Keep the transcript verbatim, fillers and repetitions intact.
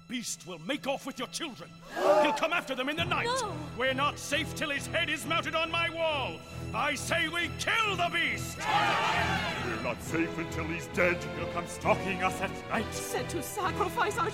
beast will make off with your children. He'll come after them in the night. No. We're not safe till his head is mounted on my wall. I say we kill the beast! We're not safe until he's dead. He'll come stalking us at night. Said to sacrifice our